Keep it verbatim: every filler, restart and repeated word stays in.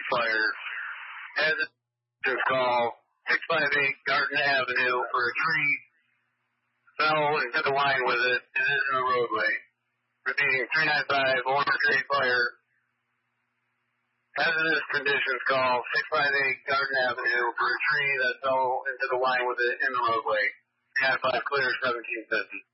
fire. Hazardous call six five eight Garden Avenue for a tree fell into the line with it and is in the roadway. Repeating three nine five Warner Tree Fire. Hazardous conditions call six five eight Garden Avenue for a tree that fell into the line with it in the roadway. three nine five clear seventeen fifty.